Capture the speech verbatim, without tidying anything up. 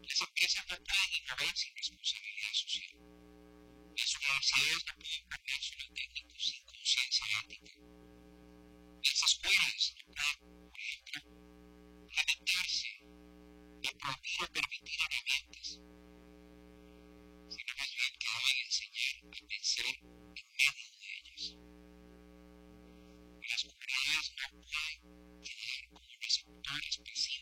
Las empresas no pueden innovar sin responsabilidad social. Las universidades no pueden formar solo técnicos sin conciencia ética. Las escuelas no pueden, por ejemplo, limitarse a prohibir o permitir herramientas, sino más bien que deben enseñar a vencer en medio de ellas. Las comunidades no pueden quedar como receptores pasivos